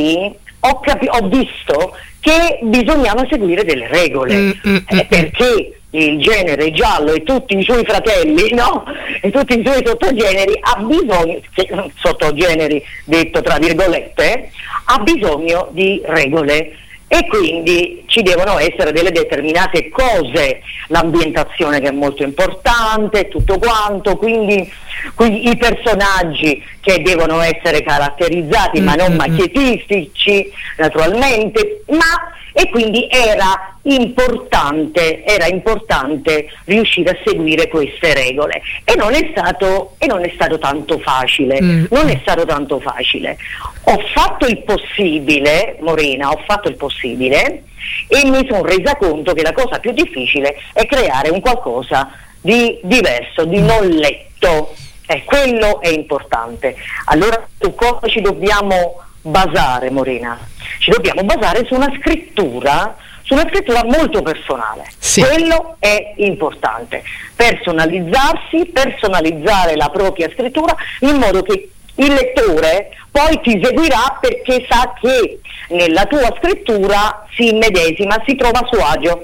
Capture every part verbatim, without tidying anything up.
poi ho, capi- ho visto che bisognava seguire delle regole, mm, mm, eh, perché il genere giallo e tutti i suoi fratelli, no? E tutti i suoi sottogeneri ha bisogno, sottogeneri detto tra virgolette, ha bisogno di regole. E quindi ci devono essere delle determinate cose, l'ambientazione che è molto importante, tutto quanto, quindi, quindi i personaggi che devono essere caratterizzati, mm-hmm. ma non macchietistici naturalmente, ma e quindi era importante, era importante riuscire a seguire queste regole e non è stato, e non è stato tanto facile, mm. non è stato tanto facile. Ho fatto il possibile, Morena, ho fatto il possibile e mi sono resa conto che la cosa più difficile è creare un qualcosa di diverso, di non letto, e quello è importante. Allora su cosa ci dobbiamo basare, Morena? Ci dobbiamo basare su una scrittura, su una scrittura molto personale. Sì. Quello è importante. Personalizzarsi, personalizzare la propria scrittura in modo che il lettore poi ti seguirà perché sa che nella tua scrittura si immedesima, si trova a suo agio,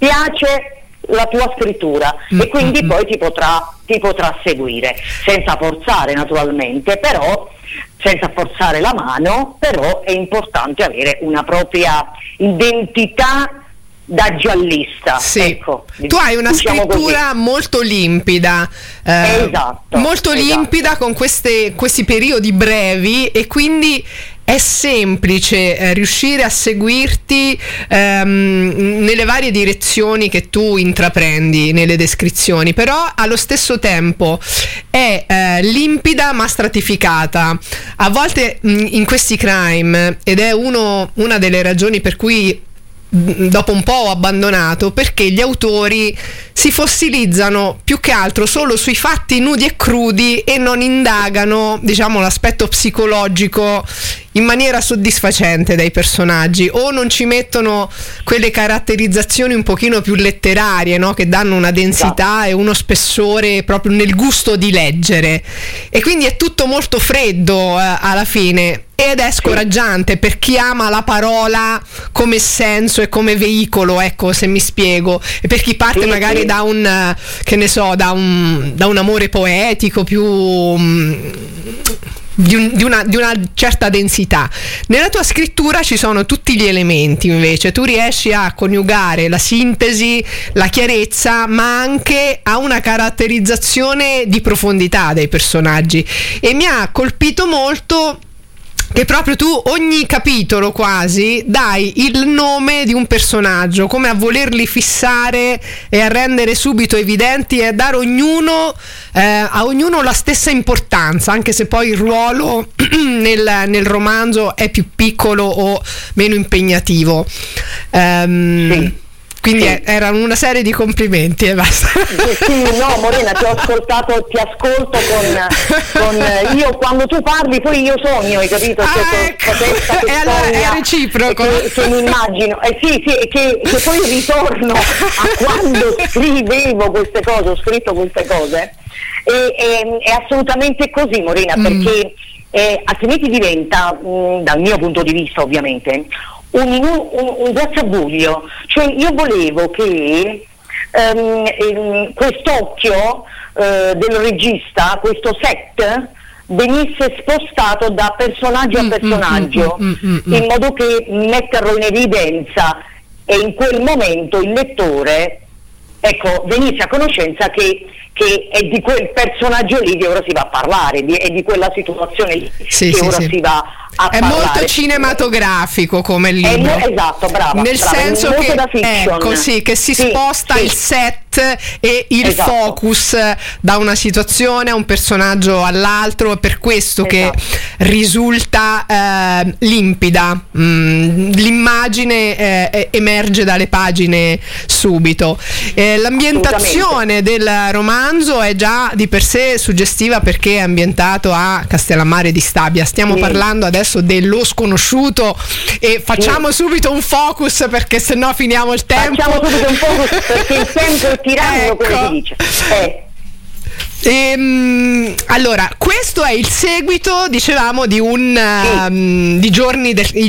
piace la tua scrittura mm-hmm. e quindi poi ti potrà, ti potrà seguire, senza forzare naturalmente, però senza forzare la mano, però è importante avere una propria identità da giallista. Sì. Ecco, tu hai una diciamo scrittura così. molto limpida, eh, esatto, molto esatto. limpida con queste, questi periodi brevi e quindi è semplice eh, riuscire a seguirti ehm, nelle varie direzioni che tu intraprendi nelle descrizioni, però allo stesso tempo è eh, limpida ma stratificata. A volte mh, in questi crime, ed è uno, una delle ragioni per cui dopo un po' ho abbandonato, perché gli autori si fossilizzano più che altro solo sui fatti nudi e crudi e non indagano, diciamo, l'aspetto psicologico in maniera soddisfacente dai personaggi, o non ci mettono quelle caratterizzazioni un pochino più letterarie, no? Che danno una densità e uno spessore proprio nel gusto di leggere, e quindi è tutto molto freddo eh, alla fine, ed è scoraggiante per chi ama la parola come senso e come veicolo, ecco, se mi spiego, e per chi parte sì, magari sì. da un, che ne so, da un, da un amore poetico più um, Di, un, di, una, di una certa densità. Nella tua scrittura ci sono tutti gli elementi, invece tu riesci a coniugare la sintesi, la chiarezza, ma anche a una caratterizzazione di profondità dei personaggi, e mi ha colpito molto che proprio tu ogni capitolo quasi dai il nome di un personaggio, come a volerli fissare e a rendere subito evidenti e a dare ognuno eh, a ognuno la stessa importanza, anche se poi il ruolo nel, nel romanzo è più piccolo o meno impegnativo. Um, sì. Quindi sì. erano una serie di complimenti e basta. Sì, no, Morena, ti ho ascoltato, ti ascolto con, con io quando tu parli poi io sogno, hai capito? Ah, cioè, ecco. che e allora è reciproco. Che, che mi immagino, eh sì, sì, che, che poi ritorno a quando scrivevo queste cose, ho scritto queste cose, e, e, è assolutamente così, Morena, mm. perché eh, altrimenti diventa, mh, dal mio punto di vista ovviamente, Un, un, un guazzabuglio. Cioè io volevo che um, um, quest'occhio uh, del regista, questo set, venisse spostato da personaggio a personaggio, mm, mm, mm, mm, mm. in modo che metterlo in evidenza e in quel momento il lettore, ecco, venisse a conoscenza che, che è di quel personaggio lì che ora si va a parlare, di, è di quella situazione lì sì, che sì, ora sì. si va a è parlare. Molto cinematografico come libro, è, esatto, brava, nel brava, senso che, da fiction. Ecco, sì, che si sì, sposta sì. il set e il esatto. focus da una situazione a un personaggio all'altro, è per questo esatto. che risulta eh, limpida, mm, l'immagine eh, emerge dalle pagine subito. Eh, l'ambientazione del romanzo è già di per sé suggestiva perché è ambientato a Castellammare di Stabia. Stiamo sì. parlando adesso dello sconosciuto e facciamo sì. subito un focus, perché sennò finiamo il tempo. Facciamo subito un focus perché il tempo è tiranno, ecco. come si dice. Eh. Ehm, allora, questo è il seguito, dicevamo, di un sì. um, di giorni del